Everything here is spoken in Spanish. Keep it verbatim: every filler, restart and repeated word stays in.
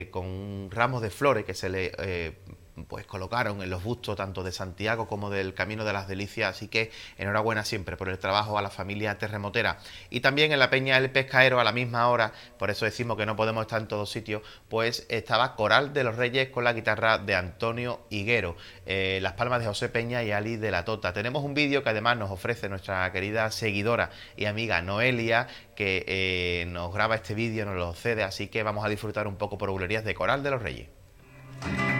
con ramos de flores que se le eh, pues colocaron en los bustos tanto de Santiago como del Camino de las Delicias, así que enhorabuena siempre por el trabajo a la familia terremotera. Y también en la Peña del Pescaero, a la misma hora, por eso decimos que no podemos estar en todos sitios, pues estaba Coral de los Reyes con la guitarra de Antonio Higuero, eh, las palmas de José Peña y Ali de la Tota. Tenemos un vídeo que además nos ofrece nuestra querida seguidora y amiga Noelia, que eh, nos graba este vídeo, nos lo cede, así que vamos a disfrutar un poco por bulerías de Coral de los Reyes.